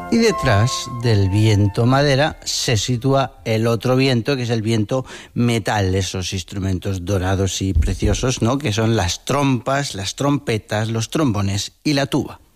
Y detrás del viento madera se sitúa el otro viento, que es el viento metal, esos instrumentos dorados y preciosos, ¿no? Que son las trompas, las trompetas, los trombones y la tuba.